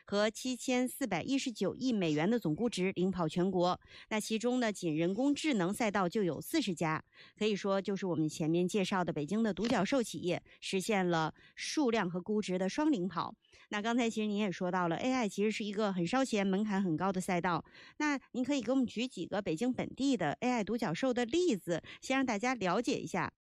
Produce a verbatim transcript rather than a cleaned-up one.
和七千四百一十九亿美元的总估值领跑全国。那其中呢，仅人工智能赛道就有四十家，可以说就是我们前面介绍的北京的独角兽企业实现了数量和估值的双领跑。那刚才其实您也说到了 A I 其实是一个很烧钱、门槛很高的赛道，那您可以给我们举几个北京本地的 A I 独角兽的例子，先让大家了解一下